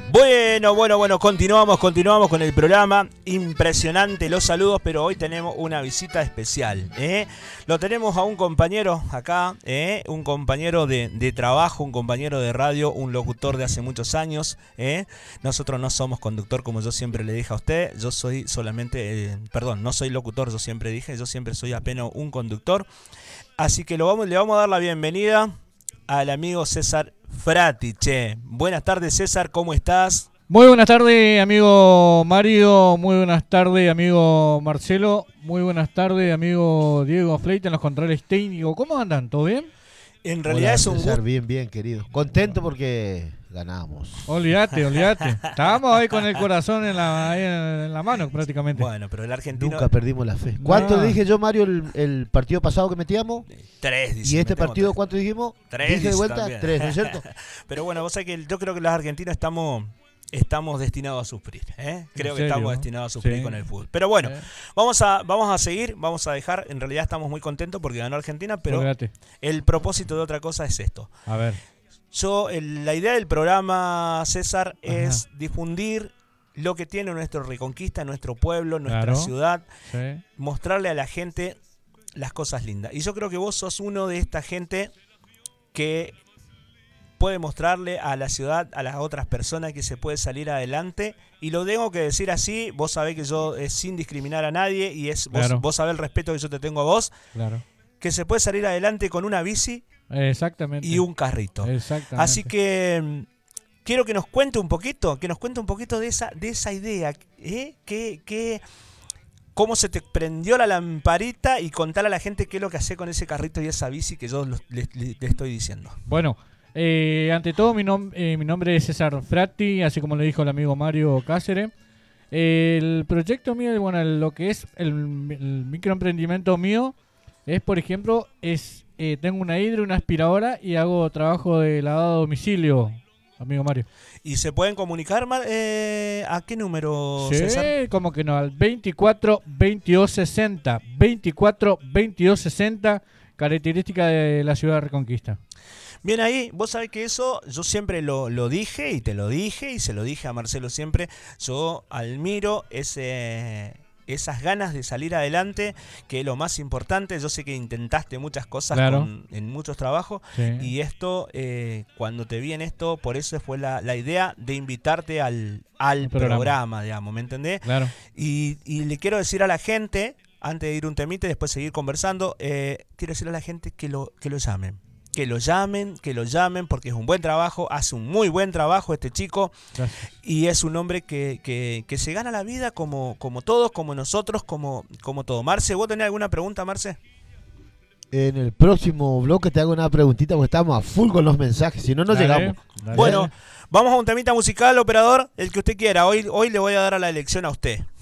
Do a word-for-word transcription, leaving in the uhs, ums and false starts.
Bueno, bueno, bueno, continuamos, continuamos con el programa. Impresionante los saludos, pero hoy tenemos una visita especial, ¿eh? Lo tenemos a un compañero acá, ¿eh? Un compañero de, de trabajo, un compañero de radio, un locutor de hace muchos años, ¿eh? Nosotros no somos conductor, como yo siempre le dije a usted. Yo soy solamente, eh, perdón, no soy locutor, yo siempre dije, yo siempre soy apenas un conductor. Así que lo vamos, le vamos a dar la bienvenida al amigo César Frati, che. Buenas tardes, César, ¿cómo estás? Muy buenas tardes, amigo Mario. Muy buenas tardes, amigo Marcelo. Muy buenas tardes, amigo Diego Fleita en los controles técnicos. ¿Cómo andan? ¿Todo bien? En realidad Hola, es un César, gusto. bien, bien, querido. Contento porque ganamos. Olvídate, olvídate. Estábamos ahí con el corazón en la, ahí en la mano prácticamente. Bueno, pero el argentino... Nunca perdimos la fe. ¿Cuánto No. dije yo, Mario, el, el partido pasado que metíamos? Tres, dice. ¿Y este metemos partido tres. cuánto dijimos? Tres, ¿Dije de dice vuelta? también. Tres, ¿no es cierto? Pero bueno, vos sabés que yo creo que los argentinos estamos... Estamos destinados a sufrir, ¿eh? Creo que serio? estamos destinados a sufrir Sí. con el fútbol. Pero bueno, Eh. vamos a vamos a seguir, vamos a dejar. En realidad estamos muy contentos porque ganó Argentina, pero Olvídate. el propósito de otra cosa es esto. A ver. Yo, el- la idea del programa, César, Ajá. es difundir lo que tiene nuestro Reconquista, nuestro pueblo, nuestra Claro. ciudad, Sí. mostrarle a la gente las cosas lindas. Y yo creo que vos sos uno de esta gente que puede mostrarle a la ciudad, a las otras personas que se puede salir adelante. Y lo tengo que decir así, vos sabés que yo es sin discriminar a nadie y es vos, Claro. vos sabés el respeto que yo te tengo a vos, Claro. que se puede salir adelante con una bici Exactamente. y un carrito. Exactamente. Así que mm, quiero que nos cuente un poquito, que nos cuente un poquito de esa, de esa idea, ¿eh? Que, que, cómo se te prendió la lamparita y contar a la gente qué es lo que hace con ese carrito y esa bici que yo los- le, le- le estoy diciendo. Bueno, eh, ante todo mi, nom- eh, mi nombre es César Frati, así como le dijo el amigo Mario Cáceres. El proyecto mío, bueno, lo que es el, el microemprendimiento mío es, por ejemplo, es eh, tengo una hidro, una aspiradora y hago trabajo de lavado a domicilio, amigo Mario. ¿Y se pueden comunicar Mar- eh, a qué número, Sí, César? como que no, al veinticuatro veintidós sesenta, veinticuatro veintidós sesenta, característica de la ciudad de Reconquista. Bien ahí, vos sabés que eso yo siempre lo, lo dije y te lo dije y se lo dije a Marcelo siempre. Yo admiro ese, esas ganas de salir adelante, que es lo más importante. Yo sé que intentaste muchas cosas Claro. con- en muchos trabajos Sí. y esto, eh, cuando te vi en esto, por eso fue la, la idea de invitarte al, al El programa. programa, digamos, ¿me entendés? Claro. Y, y le quiero decir a la gente, antes de ir un temite y después seguir conversando, eh, quiero decir a la gente que lo, que lo llamen. Que lo llamen, que lo llamen, porque es un buen trabajo, hace un muy buen trabajo este chico Gracias. y es un hombre que, que, que se gana la vida como, como todos, como nosotros, como, como todo. Marce, ¿vos tenés alguna pregunta, Marce? En el próximo bloque te hago una preguntita porque estamos a full con los mensajes, si no, no Dale, llegamos. dale. Bueno, vamos a un temita musical, operador, el que usted quiera. Hoy, hoy le voy a dar a la elección a usted.